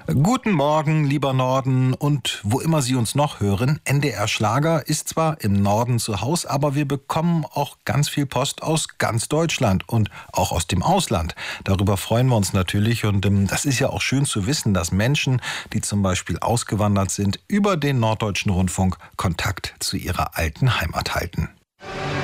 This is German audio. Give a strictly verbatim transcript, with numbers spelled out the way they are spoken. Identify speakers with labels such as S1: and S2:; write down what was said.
S1: Guten Morgen, lieber Norden und wo immer Sie uns noch hören. N D R Schlager ist zwar im Norden zu Haus, aber wir bekommen auch ganz viel Post aus ganz Deutschland und auch aus dem Ausland. Darüber freuen wir uns natürlich und ähm, das ist ja auch schön zu wissen, dass Menschen, die zum Beispiel ausgewandert sind, über den Norddeutschen Rundfunk Kontakt zu ihrer alten Heimat halten.